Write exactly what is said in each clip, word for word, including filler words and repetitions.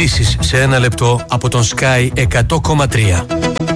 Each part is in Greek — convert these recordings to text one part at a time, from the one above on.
Ειδήσεις σε ένα λεπτό από τον Sky εκατό κόμμα τρία.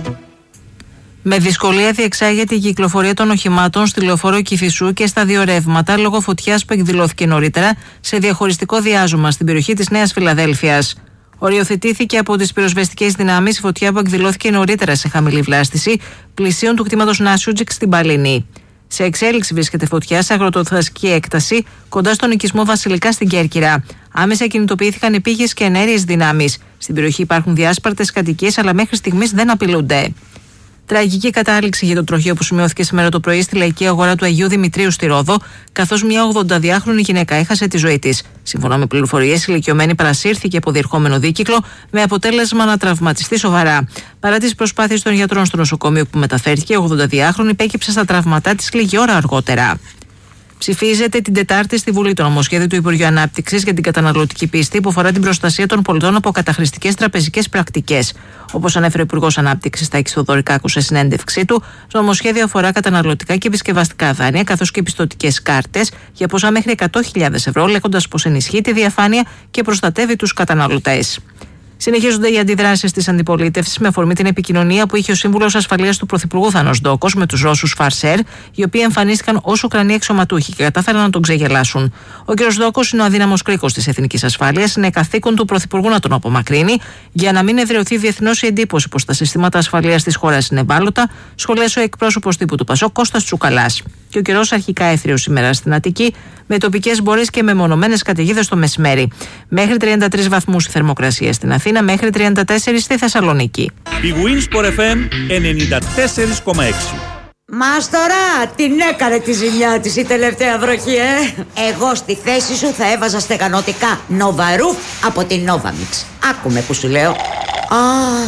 Με δυσκολία διεξάγεται η κυκλοφορία των οχημάτων στη λεωφόρο Κηφισού και στα δύο ρεύματα λόγω φωτιάς που εκδηλώθηκε νωρίτερα σε διαχωριστικό διάζωμα στην περιοχή της Νέας Φιλαδέλφειας. Οριοθετήθηκε από τις πυροσβεστικές δυνάμεις η φωτιά που εκδηλώθηκε νωρίτερα σε χαμηλή βλάστηση πλησίων του κτήματος Νάσιουτζικ στην Παλίνη. Σε εξέλιξη βρίσκεται φωτιά σε αγροτοδασική έκταση κοντά στον οικισμό Βασιλικά στην Κέρκυρα. Άμεσα κινητοποιήθηκαν επίγειες και ενέργειες δυνάμεις. Στην περιοχή υπάρχουν διάσπαρτες κατοικίες, αλλά μέχρι στιγμής δεν απειλούνται. Τραγική κατάληξη για το τροχαίο που σημειώθηκε σήμερα το πρωί στη λαϊκή αγορά του Αγίου Δημητρίου στη Ρόδο, καθώς μια ογδονταδυάχρονη γυναίκα έχασε τη ζωή της. Σύμφωνα με πληροφορίες, η ηλικιωμένη παρασύρθηκε από διερχόμενο δίκυκλο με αποτέλεσμα να τραυματιστεί σοβαρά. Παρά τις προσπάθειες των γιατρών στο νοσοκομείο που μεταφέρθηκε, η ογδονταδυάχρονη υπέκυψε στα τραύματά της λίγη ώρα αργότερα. Ψηφίζεται την Τετάρτη στη Βουλή το νομοσχέδιο του Υπουργείου Ανάπτυξης για την καταναλωτική πίστη που αφορά την προστασία των πολιτών από καταχρηστικές τραπεζικές πρακτικές. Όπως ανέφερε ο Υπουργός Ανάπτυξης Τάκης Θοδωρικάκου σε συνέντευξή του, το νομοσχέδιο αφορά καταναλωτικά και επισκευαστικά δάνεια καθώς και πιστωτικές κάρτες για ποσά μέχρι εκατό χιλιάδες ευρώ, λέγοντας πως ενισχύει τη διαφάνεια και προστατεύει τους καταναλωτές. Συνεχίζονται οι αντιδράσεις της αντιπολίτευσης με αφορμή την επικοινωνία που είχε ο Σύμβουλος Ασφαλείας του Πρωθυπουργού Θάνος Ντόκος με τους Ρώσους Φαρσέρ, οι οποίοι εμφανίστηκαν ως Ουκρανοί αξιωματούχοι και κατάφεραν να τον ξεγελάσουν. Ο κ. Ντόκος είναι ο αδύναμος κρίκος της εθνικής ασφάλειας, είναι καθήκον του Πρωθυπουργού να τον απομακρύνει για να μην εδραιωθεί διεθνώς η εντύπωση πως τα συστήματα ασφαλείας της χώρας είναι ευάλωτα, σχολίασε ο εκπρόσωπος τύπου του Πασόκ Κώστας Τσουκαλάς. Και ο καιρός αρχικά έθριο σήμερα στην Αττική, με τοπικές μπορείς και μεμονωμένες καταιγίδες το μεσημέρι. Μέχρι τριάντα τρεις βαθμούς η θερμοκρασία στην Αθήνα, μέχρι τριάντα τέσσερα στη Θεσσαλονίκη. Η Winsport εφ εμ ενενήντα τέσσερα κόμμα έξι. Μάστορα, την έκανε τη ζημιά της η τελευταία βροχή, ε! Εγώ στη θέση σου θα έβαζα στεγανοτικά Νοβαρούφ από την Novamix. Άκουμε που σου λέω. Α,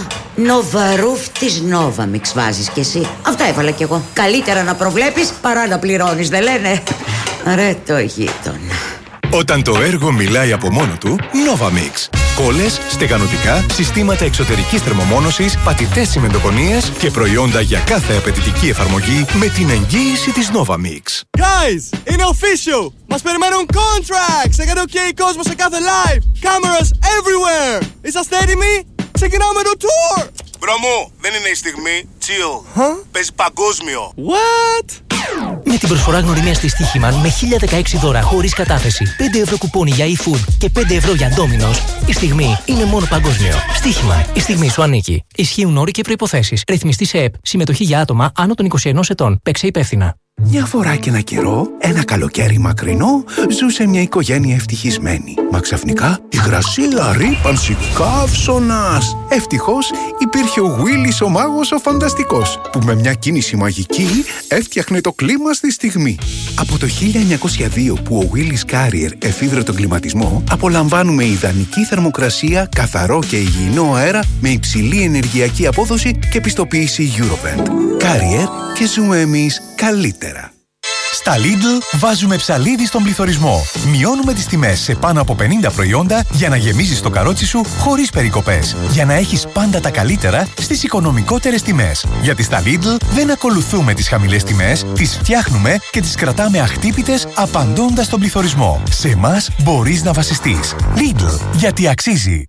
Νοβαρούφ της Novamix βάζεις κι εσύ. Αυτό έβαλα κι εγώ. Καλύτερα να προβλέπεις παρά να πληρώνεις, δεν λένε? Ρε το γείτονα. Όταν το έργο μιλάει από μόνο του, Novamix. Κόλλες, στεγανοτικά, συστήματα εξωτερικής θερμομόνωσης, πατητές τσιμεντοκονίες και προϊόντα για κάθε απαιτητική εφαρμογή με την εγγύηση της Novamix. Guys, είναι official! Μας περιμένουν contracts! Έκανε OK κόσμο σε κάθε live! Cameras everywhere! Είσαστε έτοιμοι? Ξεκινάμε το tour! Μπρο μου, δεν είναι η στιγμή. Chill. Huh? Παίζει παγκόσμιο. What? Με την προσφορά γνωριμίας της Στοίχημαν με χίλια δεκαέξι δώρα χωρίς κατάθεση, πέντε ευρώ κουπόνι για e-food και πέντε ευρώ για Domino's, η στιγμή είναι μόνο παγκόσμιο. Στοίχημαν, η στιγμή σου ανήκει. Ισχύουν όροι και προϋποθέσεις. Ρυθμιστή σε ΕΠ. Συμμετοχή για άτομα άνω των είκοσι ενός ετών. Παίξε υπεύθυνα. Μια φορά και ένα καιρό, ένα καλοκαίρι μακρινό, ζούσε μια οικογένεια ευτυχισμένη. Μα ξαφνικά, υγρασία, ρύπανση, καύσωνας. Ευτυχώς, υπήρχε ο Willis ο μάγος ο φανταστικός, που με μια κίνηση μαγική έφτιαχνε το κλίμα στη στιγμή. Από το χίλια εννιακόσια δύο που ο Willis Carrier εφήβρε τον κλιματισμό, απολαμβάνουμε ιδανική θερμοκρασία, καθαρό και υγιεινό αέρα με υψηλή ενεργειακή απόδοση και πιστοποίηση Eurovent. Carrier, και ζούμε εμείς καλύτερα. Στα Lidl βάζουμε ψαλίδι στον πληθωρισμό. Μειώνουμε τις τιμές σε πάνω από πενήντα προϊόντα για να γεμίζεις το καρότσι σου χωρίς περικοπές. Για να έχεις πάντα τα καλύτερα στις οικονομικότερες τιμές. Γιατί στα Lidl δεν ακολουθούμε τις χαμηλές τιμές, τις φτιάχνουμε και τις κρατάμε αχτύπητες απαντώντας στον πληθωρισμό. Σε εμάς μπορείς να βασιστείς. Lidl, γιατί αξίζει.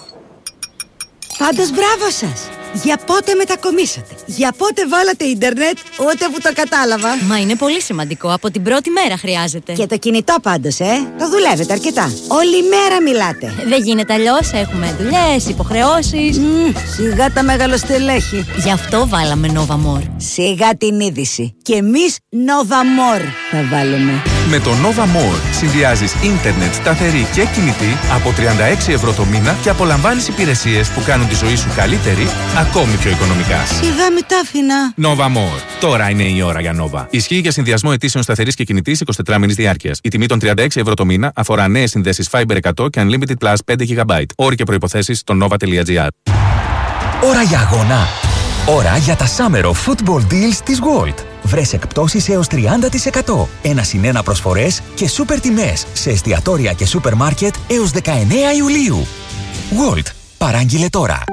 Πάντως μπράβο σας! Για πότε μετακομίσατε? Για πότε βάλατε ίντερνετ? Ούτε που το κατάλαβα. Μα είναι πολύ σημαντικό. Από την πρώτη μέρα χρειάζεται. Και το κινητό πάντως, ε. Το δουλεύετε αρκετά. Όλη μέρα μιλάτε. Δεν γίνεται αλλιώς. Έχουμε δουλειές, υποχρεώσεις. Mm, σιγά τα μεγαλοστελέχη. Γι' αυτό βάλαμε Nova More. Σιγά την είδηση. Και εμείς Nova More θα βάλουμε. Με το Nova More συνδυάζεις ίντερνετ σταθερή και κινητή από τριάντα έξι ευρώ το μήνα και απολαμβάνεις υπηρεσίες που κάνουν τη ζωή σου καλύτερη, ακόμη πιο οικονομικά. Σιγά με τα άφηνα. Nova More. Τώρα είναι η ώρα για Nova. Ισχύει για συνδυασμό αιτήσεων σταθερής και κινητής εικοσιτετράμηνης διάρκειας. Η τιμή των τριάντα έξι ευρώ το μήνα αφορά νέες συνδέσεις Fiber εκατό και Unlimited Plus πέντε γιγαμπάιτ. Όροι και προϋποθέσεις στο nova τελεία gr. Ώρα για αγώνα. Ώρα για τα Summer of Football Deals της Gold. Βρες εκπτώσεις έως τριάντα τοις εκατό. Ένα συν ένα προσφορές και σούπερ τιμές σε εστιατόρια και σούπερ μάρκετ έως δεκαεννέα Ιουλίου. Gold. Παράγγειλε τώρα.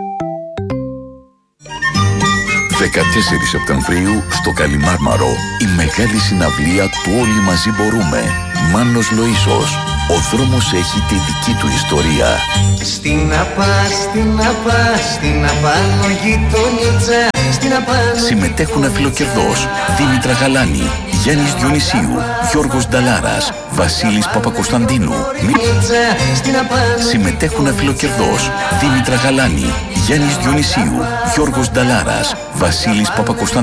δεκατέσσερις Σεπτεμβρίου στο Καλιμάρμαρο η μεγάλη συναυλία του Όλοι Μαζί Μπορούμε. Μάνος Λοΐσος, Ο δρόμος έχει τη δική του ιστορία. Στην Απά, στην Απά, στην Απάνω γειτονίτσα, στην Απάνω. Συμμετέχουν αφιλοκερδός Δήμητρα Γαλάνη, Γιάννης Διονυσίου, Γιώργος Νταλάρας, Βασίλης Παπακοσταντίνου. Συμμετέχουν αφιλοκερδός Δήμητρα Γαλάνη, Γιάννης Διονυσίου, Γιώργος Νταλάρας, Βασίλης Παπακοσταντίνου.